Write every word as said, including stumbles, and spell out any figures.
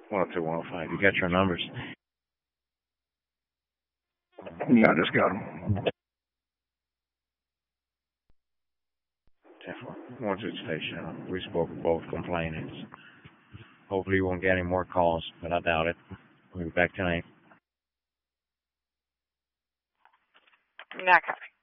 one oh two, one oh five. You got your numbers? Yeah, I just got them. ten four. one to the station. We spoke with both complainants. Hopefully you won't get any more calls, but I doubt it. We'll be back tonight. Not coming.